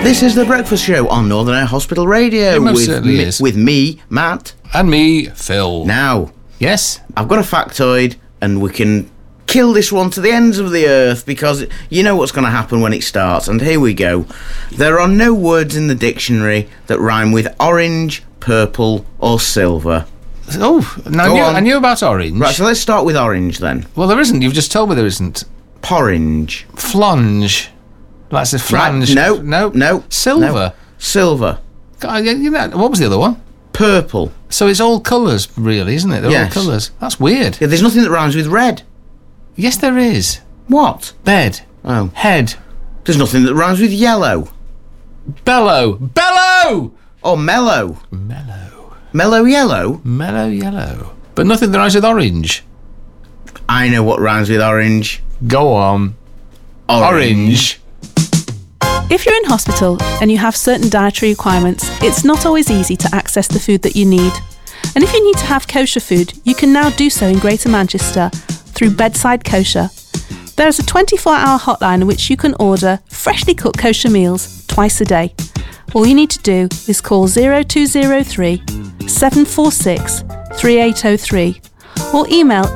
This is The Breakfast Show on Northern Air Hospital Radio. It most certainly is. With me, Matt. And me, Phil. Now, yes, I've got a factoid, and we can kill this one to the ends of the earth, because you know what's going to happen when it starts. And here we go. There are no words in the dictionary that rhyme with orange, purple, or silver. Oh, now I knew about orange. Right, so let's start with orange then. Well, there isn't. You've just told me there isn't. Porringe. Flange. That's a flange. Right. No. Silver. No. Silver. God, you know, what was the other one? Purple. So it's all colours, really, isn't it? They're Yes. all colours. That's weird. Yeah, there's nothing that rhymes with red. Yes, there is. What? Bed. Oh. Head. There's nothing that rhymes with yellow. Bellow. Bellow! Or mellow. Mellow. Mellow yellow? Mellow yellow. But nothing that rhymes with orange. I know what rhymes with orange. Go on. Orange. If you're in hospital and you have certain dietary requirements, it's not always easy to access the food that you need. And if you need to have kosher food, you can now do so in Greater Manchester through Bedside Kosher. There is a 24-hour hotline in which you can order freshly cooked kosher meals twice a day. All you need to do is call 0203 746 3803 or email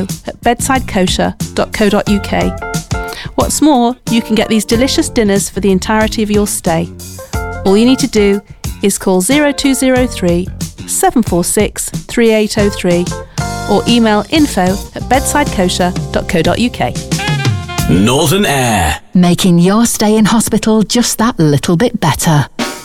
info@bedsidekosher.co.uk. What's more, you can get these delicious dinners for the entirety of your stay. All you need to do is call 0203 746 3803 or email info@bedsidekosher.co.uk. Northern Air. Making your stay in hospital just that little bit better.